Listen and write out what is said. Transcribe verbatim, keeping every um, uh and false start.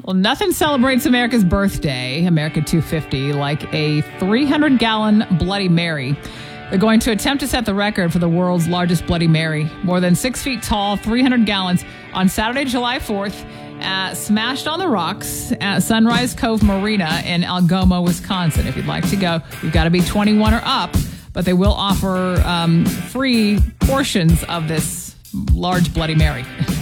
Well, nothing celebrates America's birthday, America two fifty, like a three hundred gallon Bloody Mary. They're going to attempt to set the record for the world's largest Bloody Mary. More than six feet tall, three hundred gallons, on Saturday, July fourth, uh, smashed on the rocks at Sunrise Cove Marina in Algoma, Wisconsin. If you'd like to go, you've got to be twenty-one or up, but they will offer um, free portions of this large Bloody Mary.